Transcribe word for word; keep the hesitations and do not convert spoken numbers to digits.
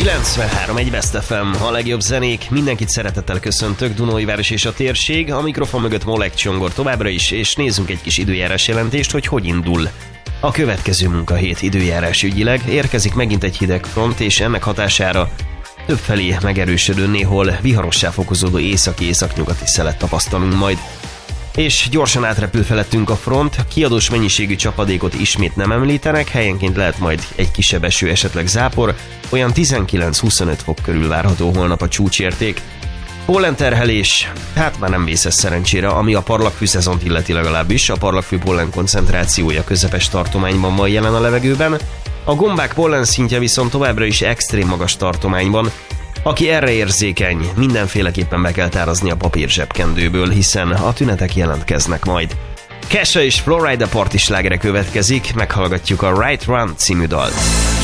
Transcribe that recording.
kilencvenhárom egy Best ef em, a legjobb zenék. Mindenkit szeretettel köszöntök, Dunóiváros és a térség. A mikrofon mögött Molek Csongor továbbra is, és nézzünk egy kis időjárás jelentést, hogy hogy indul a következő munkahét időjárás ügyileg. Érkezik megint egy hideg front, és ennek hatására többfelé megerősödő, néhol viharossá fokozódó északi-északnyugati szelet tapasztalunk majd. És gyorsan átrepül felettünk a front, kiadós mennyiségű csapadékot ismét nem említenek, helyenként lehet majd egy kisebb eső, esetleg zápor, olyan tizenkilenc-huszonöt fok körül várható holnap a csúcsérték. Pollenterhelés, hát már nem vészes szerencsére, ami a parlagfű szezont illeti legalábbis, a parlagfű pollen koncentrációja közepes tartományban van jelen a levegőben, a gombák pollen szintje viszont továbbra is extrém magas tartományban. Aki erre érzékeny, mindenféleképpen be kell tárazni a papír zsebkendőből, hiszen a tünetek jelentkeznek majd. Kesha és Florida party slágere következik, meghallgatjuk a Right Run című dalt.